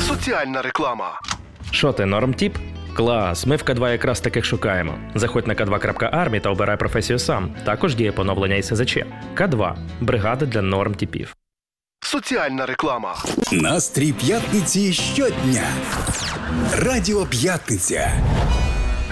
Соціальна реклама. Що ти, нормтіп? Клас, ми в К2 якраз таких шукаємо. Заходь на k2.army та обирай професію сам. Також діє поновлення і СЗЧ. К2 – бригада для нормтіпів. Соціальна реклама. Настрій п'ятниці щодня. Радіо П'ятниця.